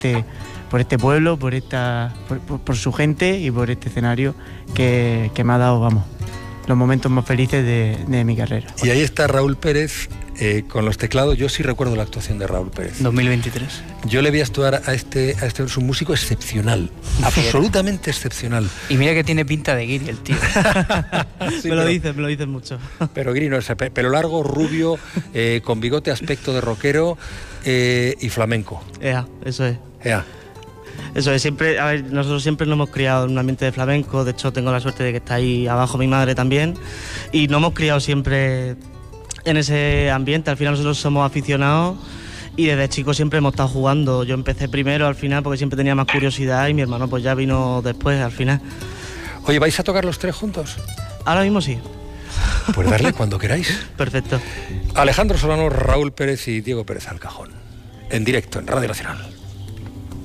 este pueblo, por su gente y por este escenario que me ha dado, vamos, los momentos más felices de mi carrera. Y ahí está Raúl Pérez con los teclados. Yo sí recuerdo la actuación de Raúl Pérez. 2023. Yo le vi actuar a este es un músico excepcional, absolutamente excepcional. Y mira que tiene pinta de guiri el tío. Sí, me lo dicen mucho. Pero guiri no, ese pelo largo, rubio, con bigote, aspecto de rockero y flamenco. Eso es. Ea. Eso es, siempre, a ver, nosotros siempre nos hemos criado en un ambiente de flamenco. De hecho, tengo la suerte de que está ahí abajo mi madre también, y nos hemos criado siempre en ese ambiente. Al final nosotros somos aficionados y desde chicos siempre hemos estado jugando. Yo empecé primero al final porque siempre tenía más curiosidad, y mi hermano pues ya vino después al final. Oye, ¿vais a tocar los tres juntos? Ahora mismo sí. Pues darle cuando queráis. Perfecto. Alejandro Solano, Raúl Pérez y Diego Pérez al cajón, en directo en Radio Nacional.